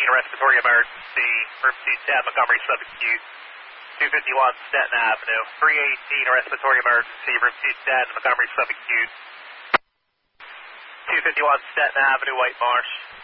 respiratory emergency, room 210, Montgomery subacute. 251 Stanton Avenue. 318 respiratory emergency, room 210, Montgomery subacute. 251 Stanton Avenue, White Marsh.